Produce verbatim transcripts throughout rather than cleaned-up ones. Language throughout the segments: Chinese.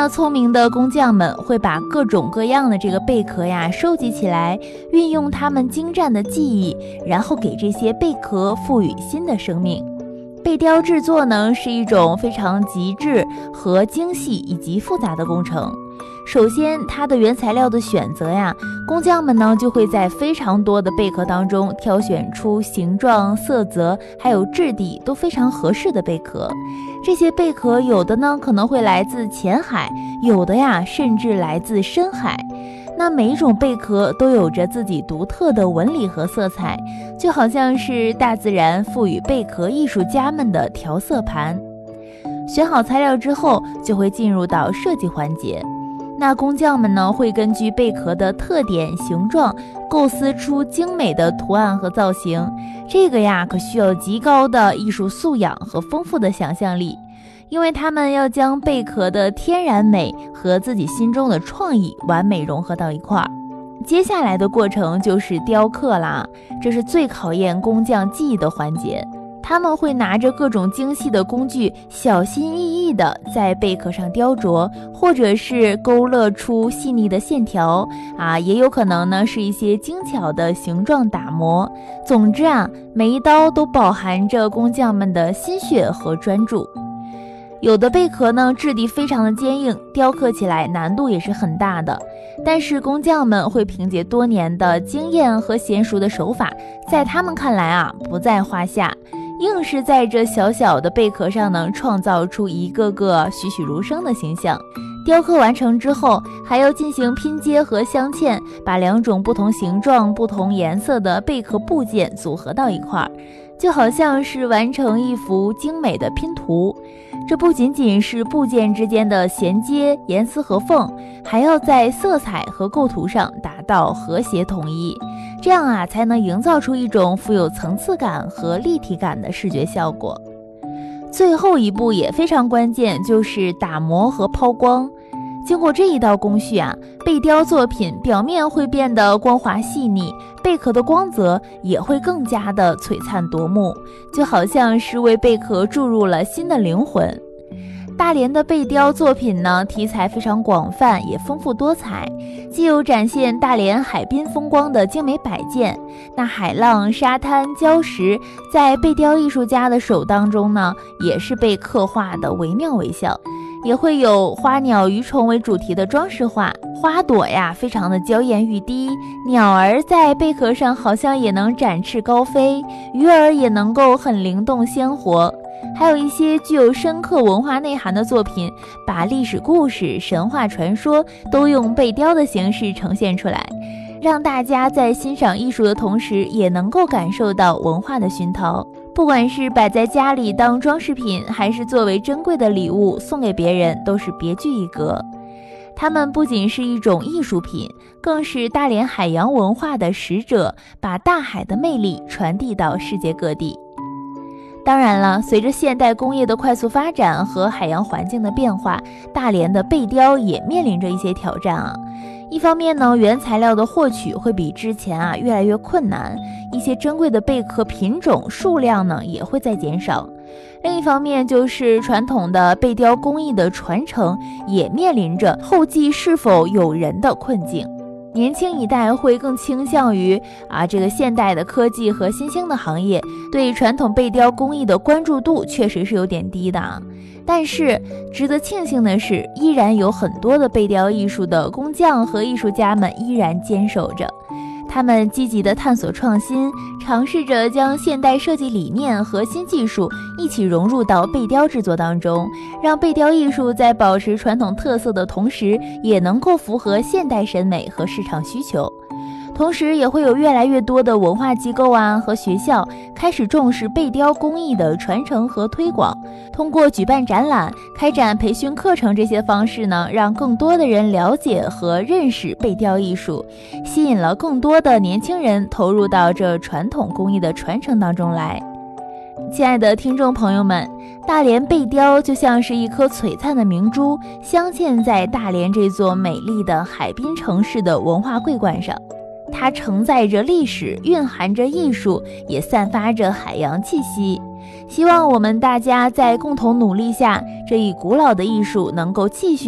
那聪明的工匠们会把各种各样的这个贝壳呀收集起来，运用他们精湛的技艺，然后给这些贝壳赋予新的生命。贝雕制作呢是一种非常极致和精细以及复杂的工程。首先，它的原材料的选择呀，工匠们呢就会在非常多的贝壳当中挑选出形状、色泽还有质地都非常合适的贝壳。这些贝壳有的呢可能会来自浅海，有的呀甚至来自深海。那每一种贝壳都有着自己独特的纹理和色彩，就好像是大自然赋予贝壳艺术家们的调色盘。选好材料之后，就会进入到设计环节。那工匠们呢，会根据贝壳的特点、形状，构思出精美的图案和造型。这个呀，可需要极高的艺术素养和丰富的想象力，因为他们要将贝壳的天然美和自己心中的创意完美融合到一块儿。接下来的过程就是雕刻啦，这是最考验工匠技艺的环节。他们会拿着各种精细的工具，小心翼翼地在贝壳上雕琢，或者是勾勒出细腻的线条啊，也有可能呢是一些精巧的形状打磨。总之啊，每一刀都饱含着工匠们的心血和专注。有的贝壳呢质地非常的坚硬，雕刻起来难度也是很大的，但是工匠们会凭借多年的经验和娴熟的手法，在他们看来啊不在话下，硬是在这小小的贝壳上呢创造出一个个栩栩如生的形象。雕刻完成之后，还要进行拼接和镶嵌，把两种不同形状、不同颜色的贝壳部件组合到一块儿，就好像是完成一幅精美的拼图。这不仅仅是部件之间的衔接、严丝合缝，还要在色彩和构图上达到和谐统一，这样啊才能营造出一种富有层次感和立体感的视觉效果。最后一步也非常关键，就是打磨和抛光。经过这一道工序啊，贝雕作品表面会变得光滑细腻，贝壳的光泽也会更加的璀璨夺目，就好像是为贝壳注入了新的灵魂。大连的贝雕作品呢，题材非常广泛，也丰富多彩，既有展现大连海滨风光的精美摆件，那海浪、沙滩、礁石，在贝雕艺术家的手当中呢，也是被刻画的惟妙惟肖。也会有花鸟鱼虫为主题的装饰画，花朵呀非常的娇艳欲滴，鸟儿在贝壳上好像也能展翅高飞，鱼儿也能够很灵动鲜活。还有一些具有深刻文化内涵的作品，把历史故事、神话传说都用贝雕的形式呈现出来，让大家在欣赏艺术的同时，也能够感受到文化的熏陶。不管是摆在家里当装饰品，还是作为珍贵的礼物送给别人，都是别具一格。它们不仅是一种艺术品，更是大连海洋文化的使者，把大海的魅力传递到世界各地。当然了，随着现代工业的快速发展和海洋环境的变化，大连的贝雕也面临着一些挑战啊。一方面呢，原材料的获取会比之前啊越来越困难，一些珍贵的贝壳品种数量呢也会在减少。另一方面，就是传统的贝雕工艺的传承也面临着后继是否有人的困境。年轻一代会更倾向于啊这个现代的科技和新兴的行业，对传统贝雕工艺的关注度确实是有点低的啊。但是值得庆幸的是，依然有很多的贝雕艺术的工匠和艺术家们依然坚守着。他们积极地探索创新，尝试着将现代设计理念和新技术一起融入到贝雕制作当中，让贝雕艺术在保持传统特色的同时，也能够符合现代审美和市场需求。同时也会有越来越多的文化机构啊和学校开始重视贝雕工艺的传承和推广，通过举办展览、开展培训课程这些方式呢，让更多的人了解和认识贝雕艺术，吸引了更多的年轻人投入到这传统工艺的传承当中来。亲爱的听众朋友们，大连贝雕就像是一颗璀璨的明珠，镶嵌在大连这座美丽的海滨城市的文化桂冠上。它承载着历史，蕴含着艺术，也散发着海洋气息。希望我们大家在共同努力下，这一古老的艺术能够继续的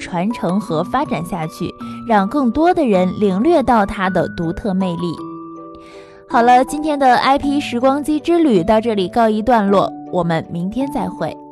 传承和发展下去，让更多的人领略到它的独特魅力。好了，今天的 I P 时光机之旅到这里告一段落，我们明天再会。